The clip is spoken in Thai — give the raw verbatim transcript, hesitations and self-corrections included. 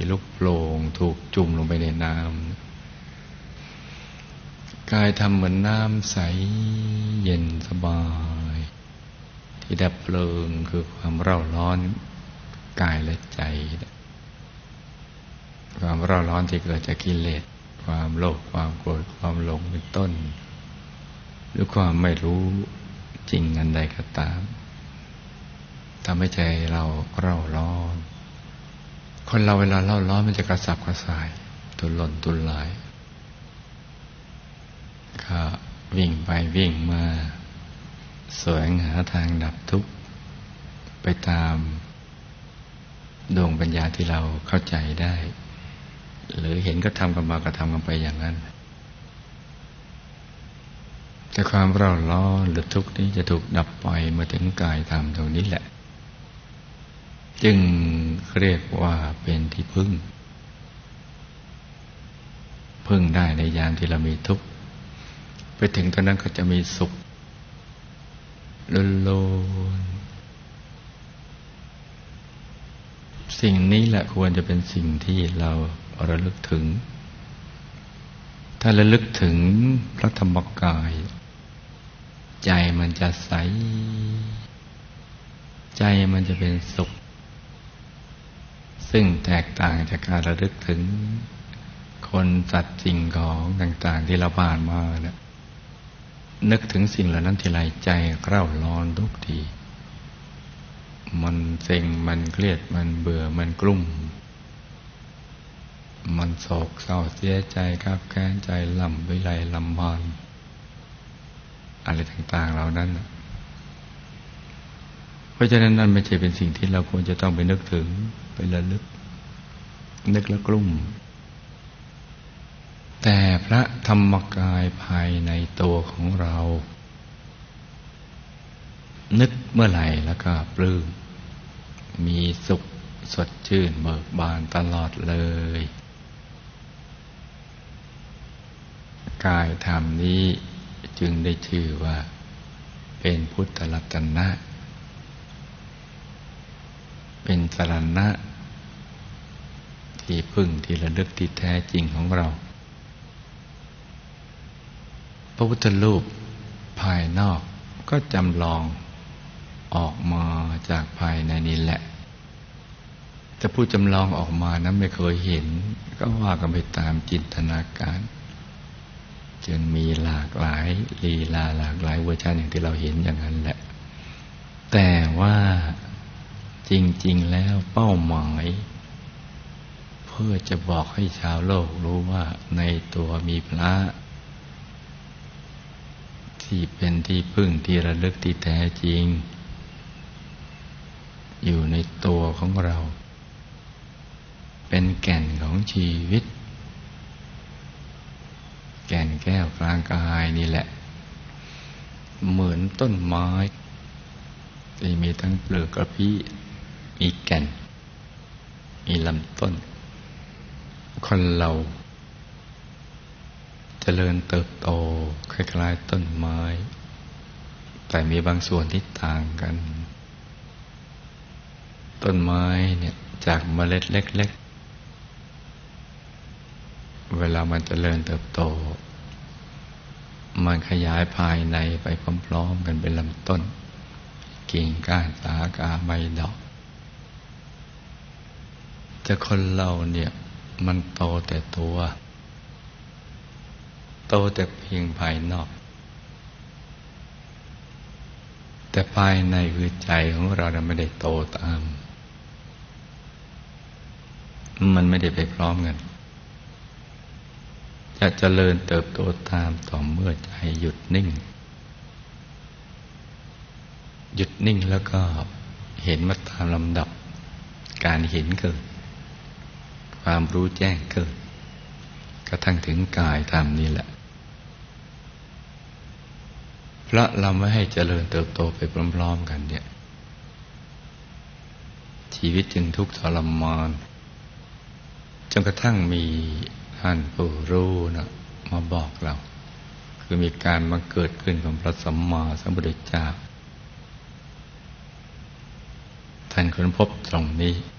ลุกโผล่ถูกจุ่มลงไปในน้ำกายทำเหมือนน้ำใสเย็นสบายที่ดับเพลิงคือความเร่าร้อนกายและใจความเร่าร้อนที่เกิดจากกิเลสความโลภความโกรธความหลงเป็นต้นหรือความไม่รู้จริงอันใดก็ตามทำให้ใจเราเร่าร้อนคนเราเวลาเร่าร้อนมันจะกระสับกระส่ายตุหล่นตุลายก็วิ่งไปวิ่งมาแสวงหาทางดับทุกข์ไปตามดวงปัญญาที่เราเข้าใจได้หรือเห็นก็ทำกันมาก็ทำกันไปอย่างนั้นแต่ความเร่าร้อนหรือทุกข์นี้จะถูกดับไปเมื่อถึงกายธรรมตรงนี้แหละจึงเรียกว่าเป็นที่พึ่งพึ่งได้ในยามที่เรามีทุกข์ไปถึงตอนนั้นก็จะมีสุขล้นๆสิ่งนี้แหละควรจะเป็นสิ่งที่เราระลึกถึงถ้าระลึกถึงพระธรรมกายใจมันจะใสใจมันจะเป็นสุขซึ่งแตกต่างจากการระลึกถึงคนสัตว์สิ่งของต่างๆที่เราผ่านมาเนี่ยนึกถึงสิ่งเหล่านั้นทีไรใจเร่าร้อนทุกทีมันเซ็งมันเครียดมันเบื่อมันกลุ้มมันโศกเศร้าเสียใจครับแค้นใจลำวิไลลำพานอะไรต่างๆเหล่านั้นเพราะฉะนั้นนั่นไม่ใช่เป็นสิ่งที่เราควรจะต้องไปนึกถึงไประลึกนึกแล้วกลุ้มแต่พระธรรมกายภายในตัวของเรานึกเมื่อไหร่แล้วก็ปลื้มมีสุขสดชื่นเบิกบานตลอดเลยกายธรรมนี้จึงได้ชื่อว่าเป็นพุทธรัตนะเป็นสรณะที่พึ่งที่ระลึกที่แท้จริงของเราพระพุทธรูปภายนอกก็จำลองออกมาจากภายในนี้แหละแต่ผู้จำลองออกมานั้นไม่เคยเห็นก็ว่ากันไปตามจินตนาการจึงมีหลากหลายลีลาหลากหลายเวอร์ชันอย่างที่เราเห็นอย่างนั้นแหละแต่ว่าจริงๆแล้วเป้าหมายเพื่อจะบอกให้ชาวโลกรู้ว่าในตัวมีพระที่เป็นที่พึ่งที่ระลึกที่แท้จริงอยู่ในตัวของเราเป็นแก่นของชีวิตแก่นแก้วกลางกายนี่แหละเหมือนต้นไม้ที่มีทั้งเปลือกกระพี้มีแก่นมีลำต้นคนเราเจริญเติบโตคล้ายๆต้นไม้แต่มีบางส่วนที่ต่างกันต้นไม้เนี่ยจากเมล็ดเล็กๆเวลามันเจริญเติบโตมันขยายภายในไปพร้อมๆกันเป็นลำต้นกิ่งก้านสาขาใบดอกแต่คนเราเนี่ยมันโตแต่ตัวโตแต่เพียงภายนอกแต่ภายในคือใจของเราเนี่ยไม่ได้โตตามมันไม่ได้ไปพร้อมกันจะเจริญเติบโตตามต่อเมื่อใจหยุดนิ่งหยุดนิ่งแล้วก็เห็นมาตามลำดับการเห็นเกิดความรู้แจ้งเกิดกระทั่งถึงกายธรรมนี่แหละเพราะเราไม่ให้เจริญเติบโตไปพร้อมๆกันเนี่ยชีวิตจึงทุกข์ทรมานจนกระทั่งมีท่านผู้รู้นะมาบอกเราคือมีการมาเกิดขึ้นของพระสัมมาสัมพุทธเจ้าท่านค้นพบตรงนี้